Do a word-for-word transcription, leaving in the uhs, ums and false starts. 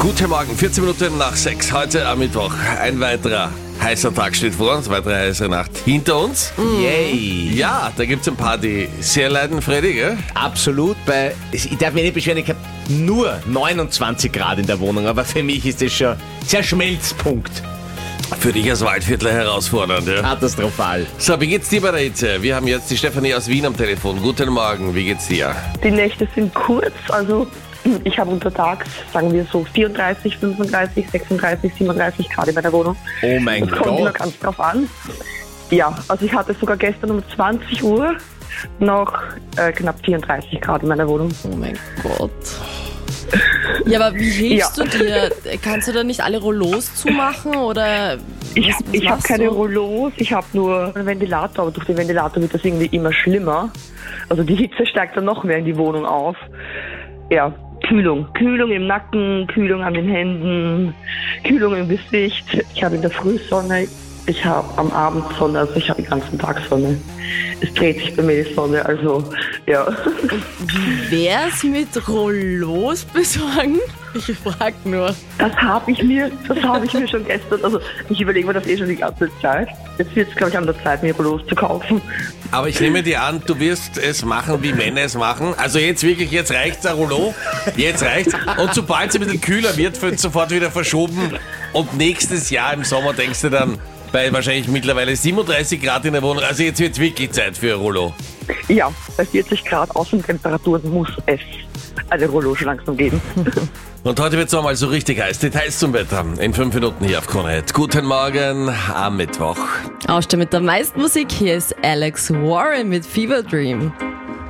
Guten Morgen, vierzehn Minuten nach sechs, heute am Mittwoch. Ein weiterer heißer Tag steht vor uns, weitere heiße Nacht hinter uns. Yay! Ja, da gibt es ein paar, die sehr leiden, Freddy, gell? Absolut, bei, ich darf mich nicht beschweren, ich habe nur neunundzwanzig Grad in der Wohnung, aber für mich ist das schon sehr Schmelzpunkt. Für dich als Waldviertler herausfordernd, ja? Katastrophal. So, wie geht's dir bei der Hitze? Wir haben jetzt die Stefanie aus Wien am Telefon. Guten Morgen, wie geht's dir? Die Nächte sind kurz, also ich habe untertags, sagen wir so, vierunddreißig, fünfunddreißig, sechsunddreißig, siebenunddreißig Grad in meiner Wohnung. Oh mein Das kommt immer Gott. ganz drauf an. Ja, also ich hatte sogar gestern um zwanzig Uhr noch äh, knapp vierunddreißig Grad in meiner Wohnung. Oh mein Gott. Ja, aber wie hilfst Ja. du dir? Kannst du da nicht alle Rollos zumachen oder Ich, was, was ich habe machst keine du? Rollos, ich habe nur einen Ventilator, aber durch den Ventilator wird das irgendwie immer schlimmer. Also die Hitze steigt dann noch mehr in die Wohnung auf. Ja, Kühlung. Kühlung im Nacken, Kühlung an den Händen, Kühlung im Gesicht. Ich habe in der Früh Sonne, ich habe am Abend Sonne, also ich habe den ganzen Tag Sonne. Es dreht sich bei mir die Sonne, also ja. Wär's mit Rollos besorgen? Ich frag nur. Das habe ich mir, das habe ich mir schon gestern, also ich überlege mir das eh schon die ganze Zeit. Jetzt wird es, glaube ich, an der Zeit, mir Rollos zu kaufen. Aber ich nehme dir an, du wirst es machen, wie Männer es machen. Also jetzt wirklich, jetzt reicht's der Rollo, jetzt reicht's. Und sobald es ein bisschen kühler wird, wird es sofort wieder verschoben. Und nächstes Jahr im Sommer denkst du dann, bei wahrscheinlich mittlerweile siebenunddreißig Grad in der Wohnung, also jetzt wird es wirklich Zeit für Rollo. Ja, bei vierzig Grad Außentemperaturen muss es eine Rollo schon langsam geben. Und heute wird es nochmal so richtig heiß. Details zum Wetter in fünf Minuten hier auf Krone-Hit. Guten Morgen am Mittwoch. Ausstehen mit der meisten Musik. Hier ist Alex Warren mit Fever Dream.